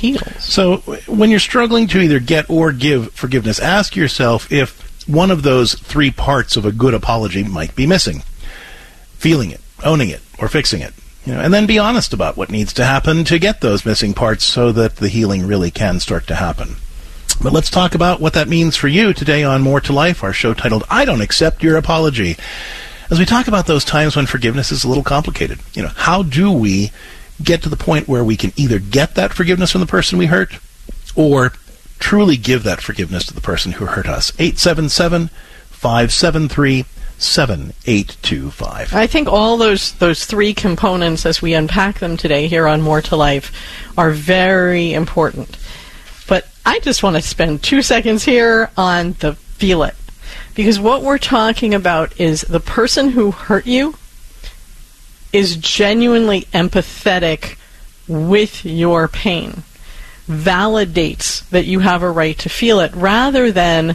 heals. So when you're struggling to either get or give forgiveness, ask yourself if one of those three parts of a good apology might be missing. Feeling it, owning it, or fixing it. And then be honest about what needs to happen to get those missing parts so that the healing really can start to happen. But let's talk about what that means for you today on More to Life, our show titled, I Don't Accept Your Apology. As we talk about those times when forgiveness is a little complicated, how do we get to the point where we can either get that forgiveness from the person we hurt or truly give that forgiveness to the person who hurt us? 877-573-7825. I think all those three components, as we unpack them today here on More to Life, are very important. But I just want to spend 2 seconds here on the feel it. Because what we're talking about is the person who hurt you is genuinely empathetic with your pain, validates that you have a right to feel it, rather than,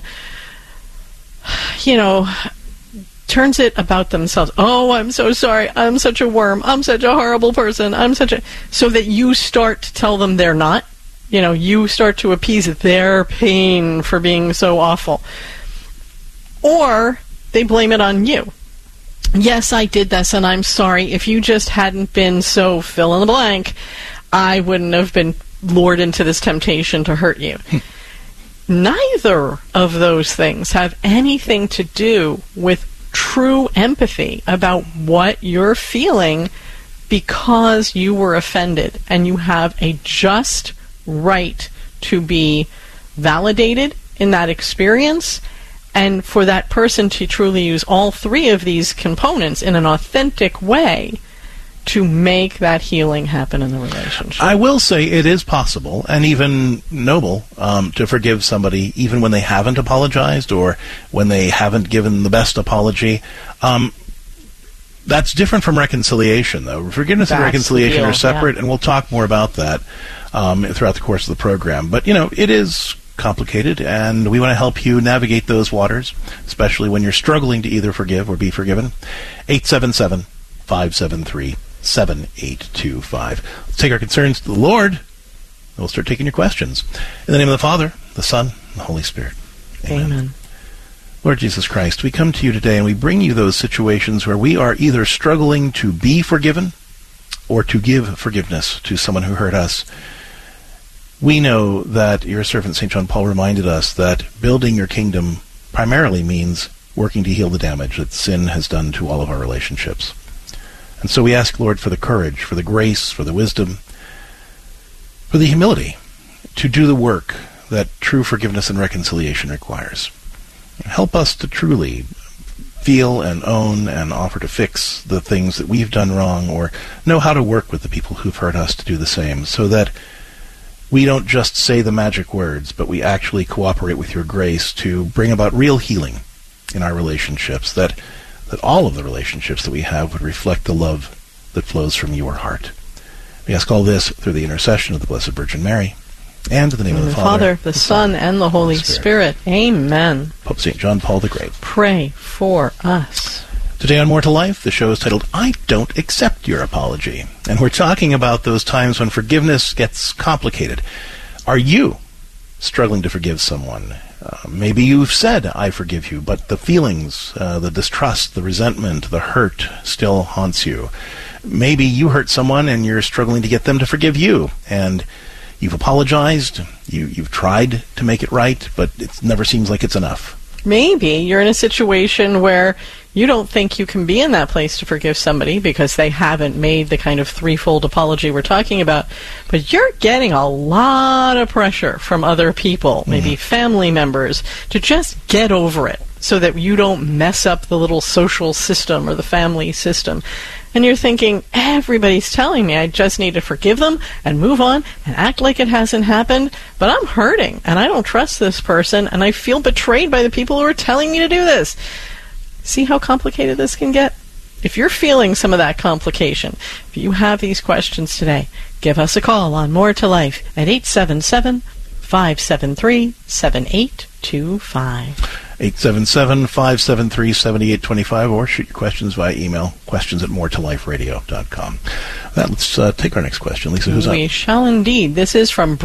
turns it about themselves. Oh, I'm so sorry. I'm such a worm. I'm such a horrible person. So that you start to tell them they're not. You start to appease their pain for being so awful. Or they blame it on you. Yes, I did this, and I'm sorry. If you just hadn't been so fill in the blank, I wouldn't have been lured into this temptation to hurt you. Neither of those things have anything to do with true empathy about what you're feeling because you were offended, and you have a just right to be validated in that experience, and for that person to truly use all three of these components in an authentic way to make that healing happen in the relationship. I will say it is possible and even noble to forgive somebody even when they haven't apologized or when they haven't given the best apology. That's different from reconciliation, though. Forgiveness and reconciliation are separate, and we'll talk more about that throughout the course of the program. But, it is complicated, and we want to help you navigate those waters, especially when you're struggling to either forgive or be forgiven. 877-573-7825. Let's take our concerns to the Lord, and we'll start taking your questions. In the name of the Father, the Son, and the Holy Spirit. Amen. Lord Jesus Christ, we come to you today and we bring you those situations where we are either struggling to be forgiven or to give forgiveness to someone who hurt us. We know that your servant St. John Paul reminded us that building your kingdom primarily means working to heal the damage that sin has done to all of our relationships. And so we ask, Lord, for the courage, for the grace, for the wisdom, for the humility to do the work that true forgiveness and reconciliation requires. Help us to truly feel and own and offer to fix the things that we've done wrong, or know how to work with the people who've hurt us to do the same, so that we don't just say the magic words, but we actually cooperate with your grace to bring about real healing in our relationships, that all of the relationships that we have would reflect the love that flows from your heart. We ask all this through the intercession of the Blessed Virgin Mary, and in the name of the Father, the Son, and the Holy Spirit. Amen. Pope St. John Paul the Great, pray for us. Today on More to Life, the show is titled, I Don't Accept Your Apology. And we're talking about those times when forgiveness gets complicated. Are you struggling to forgive someone? Maybe you've said, I forgive you, but the feelings, the distrust, the resentment, the hurt still haunts you. Maybe you hurt someone and you're struggling to get them to forgive you. And you've apologized, you've tried to make it right, but it never seems like it's enough. Maybe you're in a situation where you don't think you can be in that place to forgive somebody because they haven't made the kind of threefold apology we're talking about, but you're getting a lot of pressure from other people, maybe family members, to just get over it so that you don't mess up the little social system or the family system. And you're thinking, everybody's telling me I just need to forgive them and move on and act like it hasn't happened, but I'm hurting and I don't trust this person and I feel betrayed by the people who are telling me to do this. See how complicated this can get? If you're feeling some of that complication, if you have these questions today, give us a call on More to Life at 877-573-7825. 877-573-7825, or shoot your questions via email, questions@moretoliferadio.com. Let's take our next question. Lisa, who's up? We shall indeed. This is from